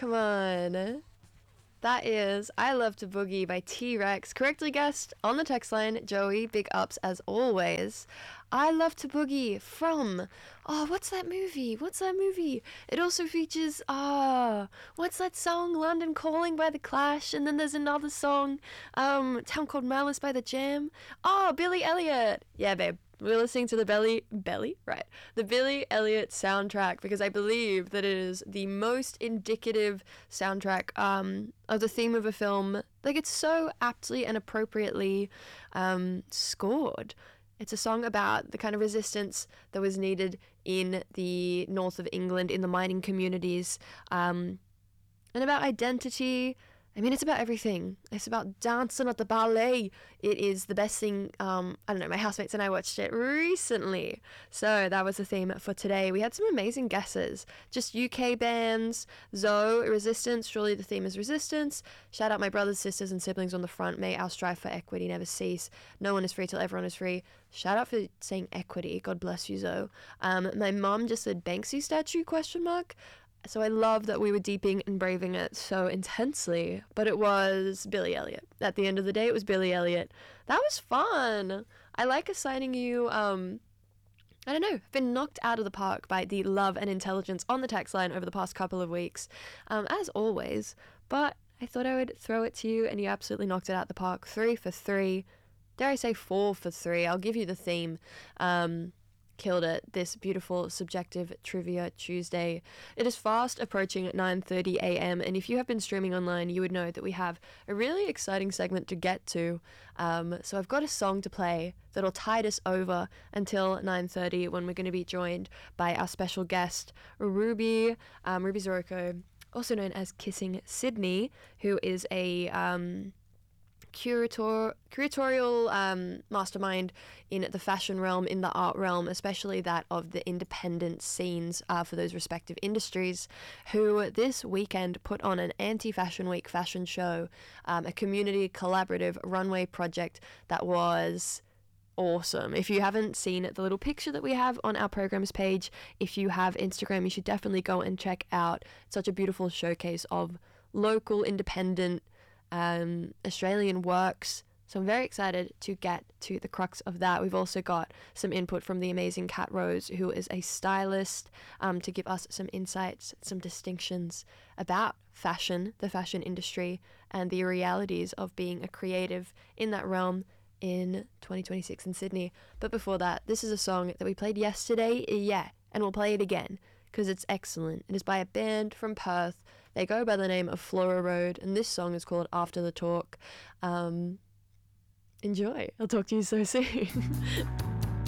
Come on. That is I Love to Boogie by T-Rex. Correctly guessed on the text line. Joey, big ups as always. I Love to Boogie from... Oh, what's that movie? It also features... what's that song? London Calling by The Clash. And then there's another song. Town Called Malice by The Jam. Oh, Billy Elliot. Yeah, babe. We're listening to the Billy Elliot soundtrack because I believe that it is the most indicative soundtrack of the theme of a film. Like, it's so aptly and appropriately scored. It's a song about the kind of resistance that was needed in the north of England, in the mining communities, and about identity. I mean, it's about everything. It's about dancing at the ballet. It is the best thing. I don't know, my housemates and I watched it recently. So that was the theme for today. We had some amazing guesses. Just UK bands. Zoe, Resistance. Surely the theme is resistance. Shout out my brothers, sisters, and siblings on the front. May our strive for equity never cease. No one is free till everyone is free. Shout out for saying equity. God bless you, Zoe. My mom just said Banksy statue, ? So I love that we were deeping and braving it so intensely, but it was Billy Elliot. At the end of the day, it was Billy Elliot. That was fun. I like assigning you, I don't know, I've been knocked out of the park by the love and intelligence on the text line over the past couple of weeks, as always, but I thought I would throw it to you and you absolutely knocked it out the park. 3 for 3. Dare I say 4 for 3. I'll give you the theme. Killed it this beautiful subjective trivia Tuesday. It is fast approaching at 9:30 a.m. and if you have been streaming online you would know that we have a really exciting segment to get to, so I've got a song to play that'll tide us over until 9:30 when we're going to be joined by our special guest Ruby Zoroko, also known as Kissing Sydney, who is a curatorial mastermind in the fashion realm, in the art realm, especially that of the independent scenes for those respective industries, who this weekend put on an anti-Fashion Week fashion show, a community collaborative runway project that was awesome. If you haven't seen the little picture that we have on our programs page, if you have Instagram, you should definitely go and check out such a beautiful showcase of local independent Australian works. So I'm very excited to get to the crux of that. We've also got some input from the amazing Kat Rose, who is a stylist, to give us some insights, some distinctions about fashion, the fashion industry, and the realities of being a creative in that realm in 2026 in Sydney. But before that, this is a song that we played yesterday, and we'll play it again because it's excellent. It is by a band from Perth. They go by the name of Flora Road, and this song is called After the Talk. Enjoy. I'll talk to you so soon.